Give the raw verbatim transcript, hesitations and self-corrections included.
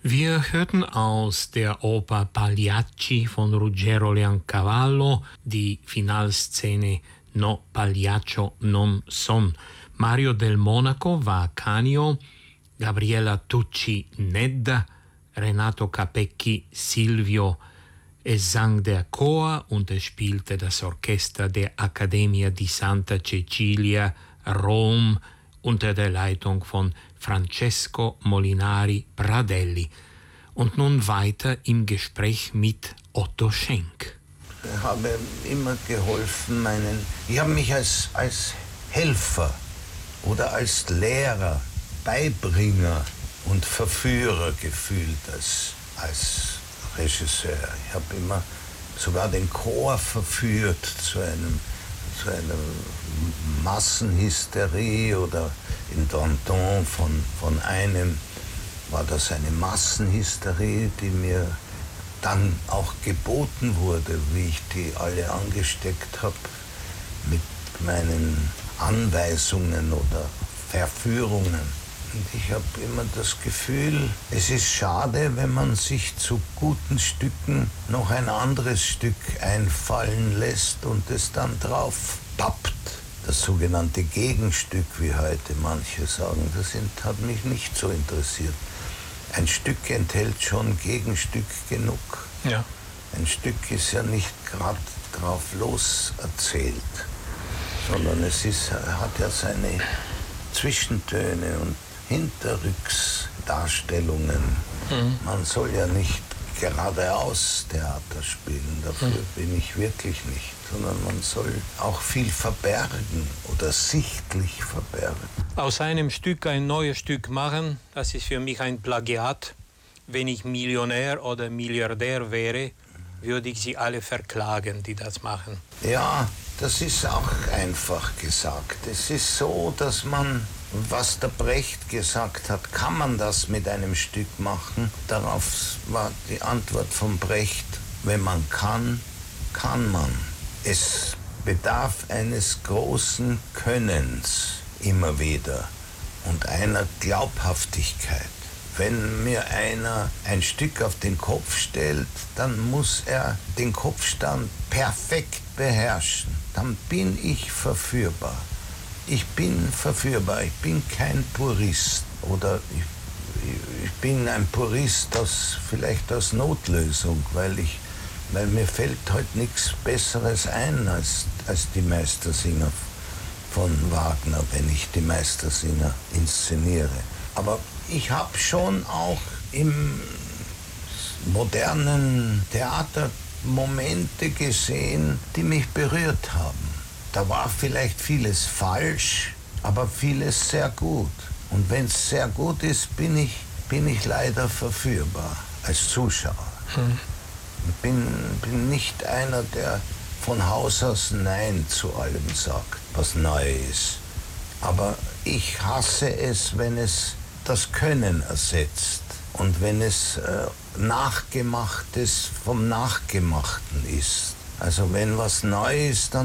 Wir hörten aus der Oper Pagliacci von Ruggero Leoncavallo die Finalszene No Pagliaccio non son. Mario del Monaco war Canio, Gabriella Tucci Nedda, Renato Capecchi Silvio. Es sang der Chor und es spielte das Orchester der Accademia di Santa Cecilia Rom unter der Leitung von Francesco Molinari Pradelli. Und nun weiter im Gespräch mit Otto Schenk. Ich habe immer geholfen, meinen. Ich habe mich als, als Helfer oder als Lehrer, Beibringer und Verführer gefühlt als, als Regisseur. Ich habe immer sogar den Chor verführt zu einem zu einer Massenhysterie, oder in Danton von, von einem war das eine Massenhysterie, die mir dann auch geboten wurde, wie ich die alle angesteckt habe mit meinen Anweisungen oder Verführungen. Und ich habe immer das Gefühl, es ist schade, wenn man sich zu guten Stücken noch ein anderes Stück einfallen lässt und es dann drauf pappt. Das sogenannte Gegenstück, wie heute manche sagen, das hat mich nicht so interessiert. Ein Stück enthält schon Gegenstück genug. Ja. Ein Stück ist ja nicht gerade drauf los erzählt, sondern es ist, hat ja seine Zwischentöne und Hinterrücksdarstellungen. Mhm. Man soll ja nicht geradeaus Theater spielen, dafür mhm. bin ich wirklich nicht, sondern man soll auch viel verbergen oder sichtlich verbergen. Aus einem Stück ein neues Stück machen, das ist für mich ein Plagiat. Wenn ich Millionär oder Milliardär wäre, würde ich sie alle verklagen, die das machen. Ja, das ist auch einfach gesagt. Es ist so, dass man, was der Brecht gesagt hat, kann man das mit einem Stück machen? Darauf war die Antwort von Brecht, wenn man kann, kann man. Es bedarf eines großen Könnens immer wieder und einer Glaubhaftigkeit. Wenn mir einer ein Stück auf den Kopf stellt, dann muss er den Kopfstand perfekt beherrschen. Dann bin ich verführbar. Ich bin verführbar, ich bin kein Purist. Oder ich, ich bin ein Purist aus, vielleicht aus Notlösung, weil, ich, weil mir fällt heute nichts Besseres ein als, als die Meistersinger von Wagner, wenn ich die Meistersinger inszeniere. Aber ich habe schon auch im modernen Theater Momente gesehen, die mich berührt haben. Da war vielleicht vieles falsch, aber vieles sehr gut. Und wenn es sehr gut ist, bin ich, bin ich leider verführbar als Zuschauer. Hm. Ich bin, bin nicht einer, der von Haus aus Nein zu allem sagt, was neu ist. Aber ich hasse es, wenn es das Können ersetzt und wenn es äh, Nachgemachtes vom Nachgemachten ist. Also wenn was neu ist, dann